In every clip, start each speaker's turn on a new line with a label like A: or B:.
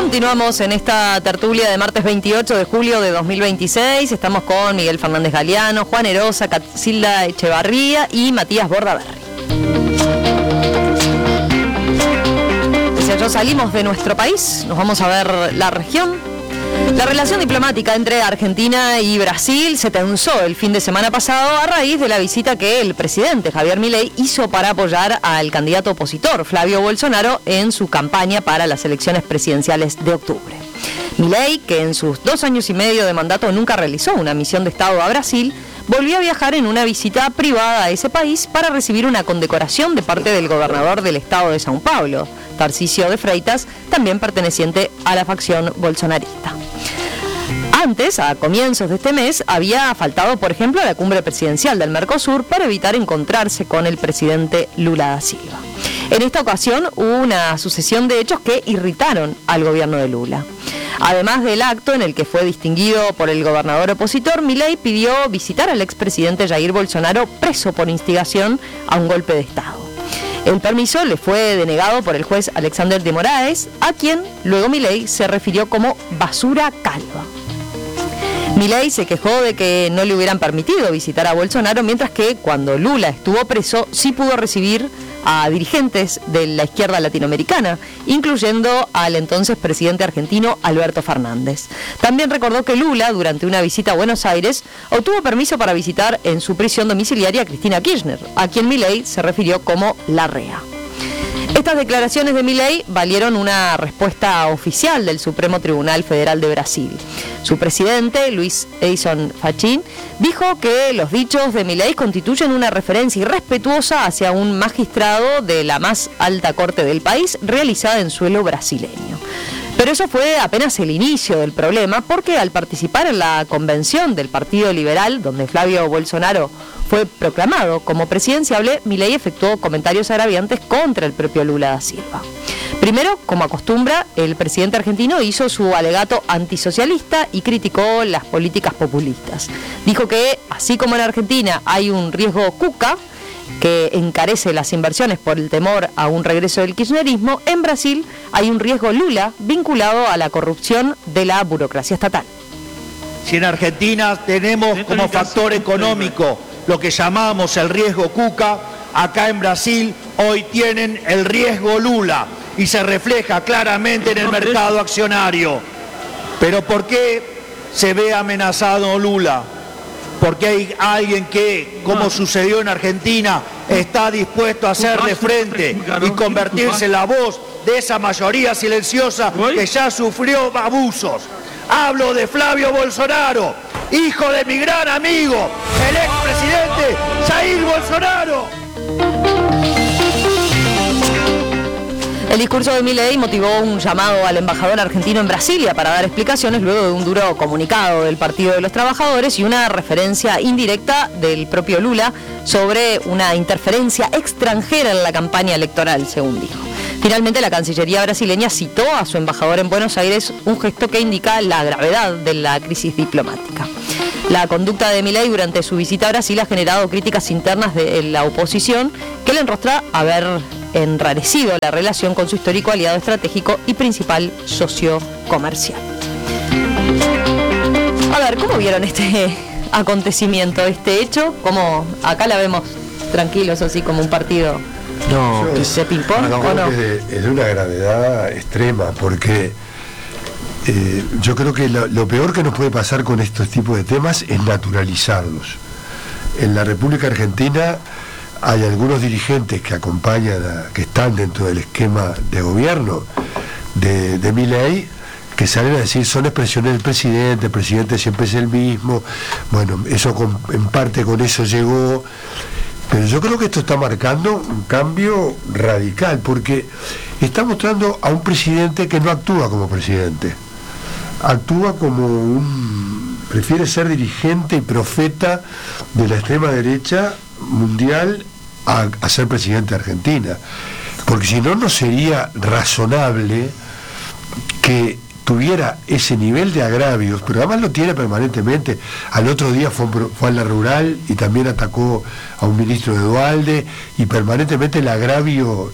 A: Continuamos en esta tertulia de martes 28 de julio de 2026. Estamos con Miguel Fernández Galeano, Juan Erosa, Casilda Echevarría y Matías Bordaberry. Desde allá salimos de nuestro país, nos vamos a ver la región. La relación diplomática entre Argentina y Brasil se tensó el fin de semana pasado a raíz de la visita que el presidente Javier Milei hizo para apoyar al candidato opositor Flavio Bolsonaro en su campaña para las elecciones presidenciales de octubre. Milei, que en sus 2 años y medio de mandato nunca realizó una misión de Estado a Brasil, volvió a viajar en una visita privada a ese país para recibir una condecoración de parte del gobernador del estado de São Paulo, Tarcísio de Freitas, también perteneciente a la facción bolsonarista. Antes, a comienzos de este mes, había faltado, por ejemplo, a la cumbre presidencial del Mercosur para evitar encontrarse con el presidente Lula da Silva. En esta ocasión hubo una sucesión de hechos que irritaron al gobierno de Lula. Además del acto en el que fue distinguido por el gobernador opositor, Milei pidió visitar al expresidente Jair Bolsonaro preso por instigación a un golpe de Estado. El permiso le fue denegado por el juez Alexander de Moraes, a quien luego Milei se refirió como basura calva. Milei se quejó de que no le hubieran permitido visitar a Bolsonaro, mientras que cuando Lula estuvo preso sí pudo recibir a dirigentes de la izquierda latinoamericana, incluyendo al entonces presidente argentino Alberto Fernández. También recordó que Lula, durante una visita a Buenos Aires, obtuvo permiso para visitar en su prisión domiciliaria a Cristina Kirchner, a quien Milei se refirió como la rea. Estas declaraciones de Milei valieron una respuesta oficial del Supremo Tribunal Federal de Brasil. Su presidente, Luiz Edison Fachin, dijo que los dichos de Milei constituyen una referencia irrespetuosa hacia un magistrado de la más alta corte del país realizada en suelo brasileño. Pero eso fue apenas el inicio del problema, porque al participar en la convención del Partido Liberal, donde Flavio Bolsonaro fue proclamado como presidenciable, Milei efectuó comentarios agraviantes contra el propio Lula da Silva. Primero, como acostumbra, el presidente argentino hizo su alegato antisocialista y criticó las políticas populistas. Dijo que, así como en Argentina hay un riesgo Cuca, que encarece las inversiones por el temor a un regreso del kirchnerismo, en Brasil hay un riesgo Lula vinculado a la corrupción de la burocracia estatal.
B: Si en Argentina tenemos como factor económico lo que llamamos el riesgo Cuca, acá en Brasil hoy tienen el riesgo Lula y se refleja claramente en el mercado accionario. Pero ¿por qué se ve amenazado Lula? Porque hay alguien que, como sucedió en Argentina, está dispuesto a hacerle frente y convertirse en la voz de esa mayoría silenciosa que ya sufrió abusos. Hablo de Flavio Bolsonaro, hijo de mi gran amigo, el expresidente Jair Bolsonaro.
A: El discurso de Milei motivó un llamado al embajador argentino en Brasilia para dar explicaciones luego de un duro comunicado del Partido de los Trabajadores y una referencia indirecta del propio Lula sobre una interferencia extranjera en la campaña electoral, según dijo. Finalmente, la Cancillería brasileña citó a su embajador en Buenos Aires, un gesto que indica la gravedad de la crisis diplomática. La conducta de Milei durante su visita a Brasil ha generado críticas internas de la oposición, que le enrostra haber enrarecido la relación con su histórico aliado estratégico y principal socio comercial. A ver, ¿cómo vieron este acontecimiento, este hecho? Como acá la vemos tranquilos, así como un partido de ping-pong, ¿o no?
C: Es de una gravedad extrema, porque yo creo que lo peor que nos puede pasar con estos tipos de temas es naturalizarlos. En la República Argentina hay algunos dirigentes que acompañan, que están dentro del esquema de gobierno de Milei, que salen a decir son expresiones del presidente, el presidente siempre es el mismo. Bueno, eso en parte con eso llegó, pero yo creo que esto está marcando un cambio radical, porque está mostrando a un presidente que no actúa como presidente, actúa como prefiere ser dirigente y profeta de la extrema derecha mundial a ser presidente de Argentina, porque si no, no sería razonable que tuviera ese nivel de agravios, pero además lo tiene permanentemente. Al otro día fue a la rural y también atacó a un ministro de Duhalde, y permanentemente el agravio,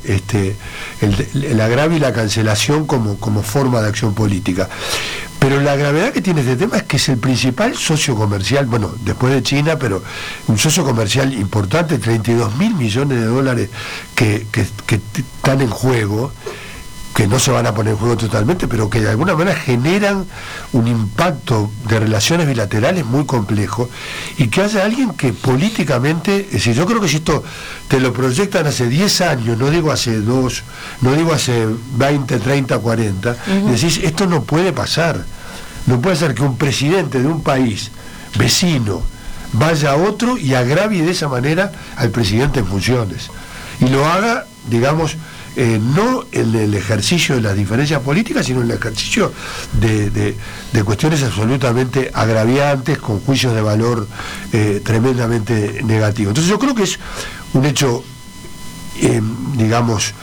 C: el agravio y la cancelación como forma de acción política. Pero la gravedad que tiene este tema es que es el principal socio comercial, bueno, después de China, pero un socio comercial importante, 32.000 millones de dólares que están en juego, que no se van a poner en juego totalmente, pero que de alguna manera generan un impacto de relaciones bilaterales muy complejo, y que haya alguien que políticamente, es decir, yo creo que si esto te lo proyectan hace 10 años, no digo hace 2, no digo hace 20, 30, 40, decís, esto no puede pasar. No puede ser que un presidente de un país vecino vaya a otro y agravie de esa manera al presidente en funciones. Y lo haga, digamos, no en el ejercicio de las diferencias políticas, sino en el ejercicio de cuestiones absolutamente agraviantes, con juicios de valor tremendamente negativos. Entonces yo creo que es un hecho, digamos,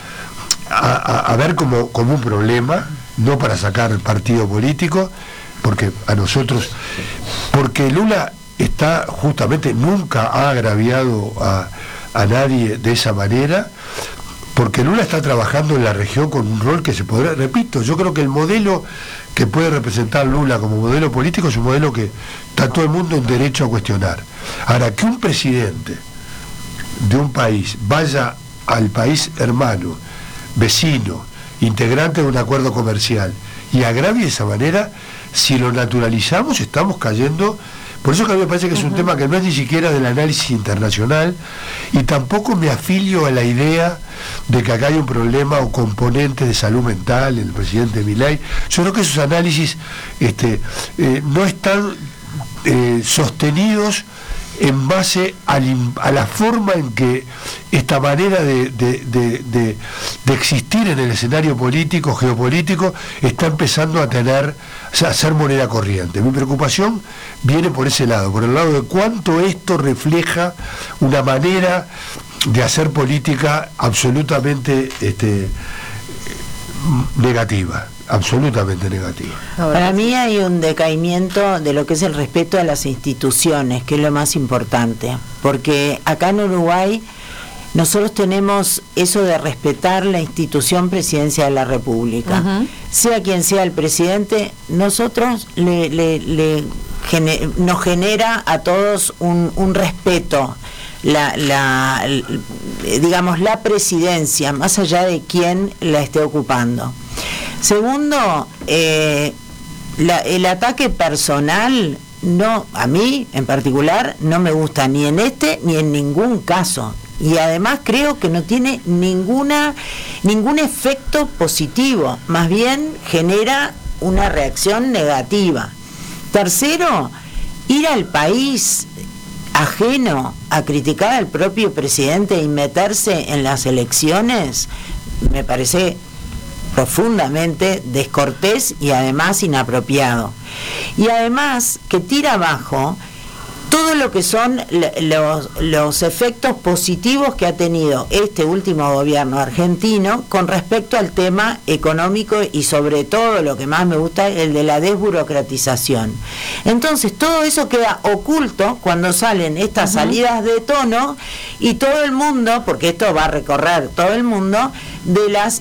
C: a ver como un problema, no para sacar partido político, porque a nosotros, porque Lula está justamente, nunca ha agraviado a nadie de esa manera, porque Lula está trabajando en la región con un rol que se podrá, repito, yo creo que el modelo que puede representar Lula como modelo político es un modelo que está todo el mundo en derecho a cuestionar. Ahora, que un presidente de un país vaya al país hermano, vecino, integrante de un acuerdo comercial, y agravie de esa manera, si lo naturalizamos estamos cayendo. Por eso que a mí me parece que es un tema que no es ni siquiera del análisis internacional, y tampoco me afilio a la idea de que acá hay un problema o componente de salud mental en el presidente Milei. Yo creo que esos análisis no están sostenidos en base a la forma en que esta manera de existir en el escenario político, geopolítico, está empezando a ser moneda corriente. Mi preocupación viene por ese lado, por el lado de cuánto esto refleja una manera de hacer política absolutamente negativa. Absolutamente negativa.
D: Para mí hay un decaimiento de lo que es el respeto a las instituciones, que es lo más importante, porque acá en Uruguay nosotros tenemos eso de respetar la institución Presidencia de la República. Sea quien sea el presidente, nosotros nos genera a todos un respeto. Digamos, la presidencia, más allá de quién la esté ocupando. Segundo, el ataque personal, no, a mí en particular no me gusta ni en este ni en ningún caso, y además creo que no tiene ningún efecto positivo, más bien genera una reacción negativa. Tercero, ir al país ajeno a criticar al propio presidente y meterse en las elecciones me parece profundamente descortés y además inapropiado. Y además que tira abajo todo lo que son los efectos positivos que ha tenido este último gobierno argentino con respecto al tema económico, y sobre todo lo que más me gusta, el de la desburocratización. Entonces todo eso queda oculto cuando salen estas salidas de tono, y todo el mundo, porque esto va a recorrer todo el mundo, de las